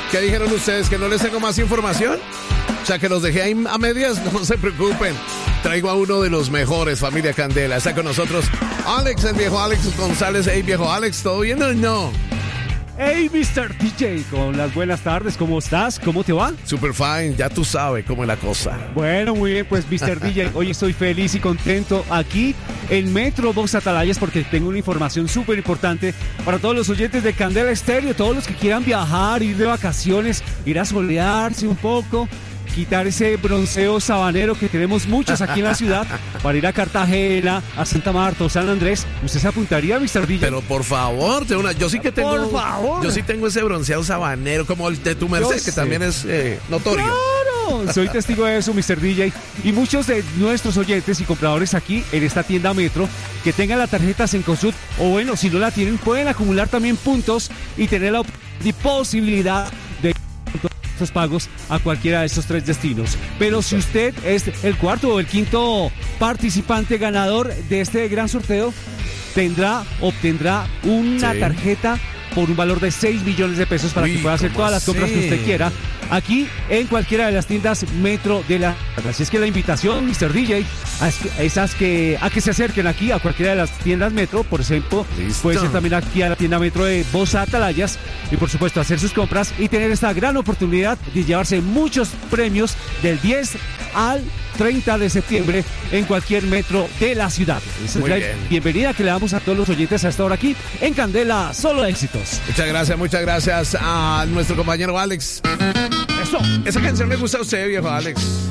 ¿Qué dijeron ustedes? ¿Que no les tengo más información? O sea, que los dejé ahí a medias. No se preocupen. Traigo a uno de los mejores, familia Candela. Está con nosotros Alex, el viejo Alex González. Hey, viejo Alex, ¿todo bien o no? Hey, Mr. DJ, con las buenas tardes, ¿cómo estás? ¿Cómo te va? Super fine, ya tú sabes cómo es la cosa. Bueno, muy bien, pues Mr. DJ, hoy estoy feliz y contento aquí en Metro Box Atalayas porque tengo una información súper importante para todos los oyentes de Candela Estéreo, todos los que quieran viajar, ir de vacaciones, ir a solearse un poco, quitar ese bronceo sabanero que tenemos muchos aquí en la ciudad para ir a Cartagena, a Santa Marta o San Andrés. ¿Usted se apuntaría, Mr. DJ? Pero por favor, yo sí que tengo. Por favor. Yo sí tengo ese bronceado sabanero como el de tu merced, que también es notorio. ¡Claro! Soy testigo de eso, Mr. DJ. Y muchos de nuestros oyentes y compradores aquí en esta tienda Metro que tengan la tarjeta Cencosud, o bueno, si no la tienen, pueden acumular también puntos y tener la posibilidad de estos pagos a cualquiera de estos tres destinos. Pero si usted es el cuarto o el quinto participante ganador de este gran sorteo, obtendrá una tarjeta por un valor de 6 millones de pesos para que pueda hacer todas las compras que usted quiera aquí en cualquiera de las tiendas Metro de la... Así es que la invitación, Mr. DJ, es a que se acerquen aquí a cualquiera de las tiendas Metro, por ejemplo. Listo. Puede ser también aquí a la tienda Metro de Box Atalayas y por supuesto hacer sus compras y tener esta gran oportunidad de llevarse muchos premios del 10 al 30 de septiembre en cualquier metro de la ciudad. Esa es la bienvenida que le damos a todos los oyentes a esta hora aquí en Candela, solo éxitos. Muchas gracias a nuestro compañero Alex. Eso. Esa canción le gusta a usted, viejo Alex.